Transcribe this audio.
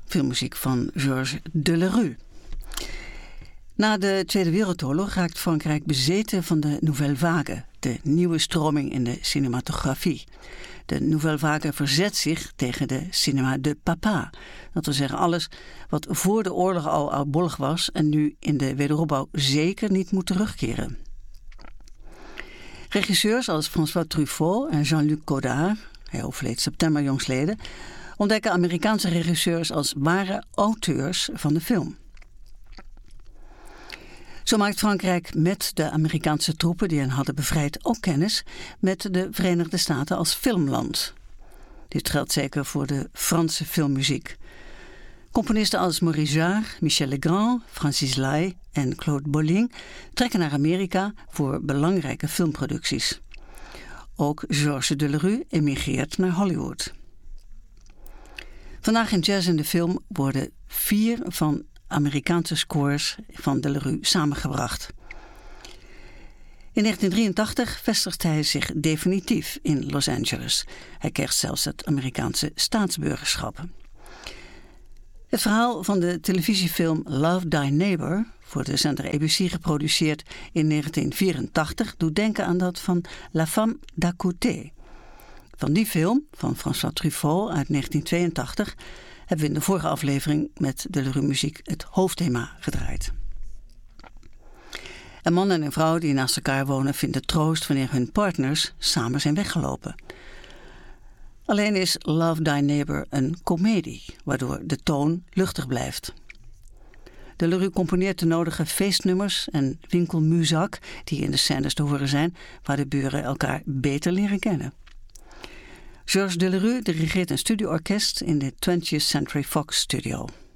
filmmuziek van Georges Delerue. Na de Tweede Wereldoorlog raakt Frankrijk bezeten van de Nouvelle Vague, de nieuwe stroming in de cinematografie. De Nouvelle Vague verzet zich tegen de cinéma de papa. Dat wil zeggen alles wat voor de oorlog al oudbollig was en nu in de wederopbouw zeker niet moet terugkeren. Regisseurs als François Truffaut en Jean-Luc Godard, hij overleed september jongstleden, ontdekken Amerikaanse regisseurs als ware auteurs van de film. Zo maakt Frankrijk met de Amerikaanse troepen die hen hadden bevrijd ook kennis met de Verenigde Staten als filmland. Dit geldt zeker voor de Franse filmmuziek. Componisten als Maurice Jarre, Michel Legrand, Francis Lai en Claude Bolling trekken naar Amerika voor belangrijke filmproducties. Ook Georges Delerue emigreert naar Hollywood. Vandaag in Jazz in de Film worden 4 van Amerikaanse scores van Delerue samengebracht. In 1983 vestigt hij zich definitief in Los Angeles. Hij krijgt zelfs het Amerikaanse staatsburgerschap. Het verhaal van de televisiefilm Love Thy Neighbor, voor de zender ABC geproduceerd in 1984, doet denken aan dat van La Femme d'à côté. Van die film, van François Truffaut uit 1982, hebben we in de vorige aflevering met Delerue muziek het hoofdthema gedraaid. Een man en een vrouw die naast elkaar wonen vinden troost wanneer hun partners samen zijn weggelopen. Alleen is Love Thy Neighbor een komedie, waardoor de toon luchtig blijft. Delerue componeert de nodige feestnummers en winkelmuzak die in de scènes te horen zijn, waar de buren elkaar beter leren kennen. Georges Delerue dirigeert een studioorkest in de 20th Century Fox Studio.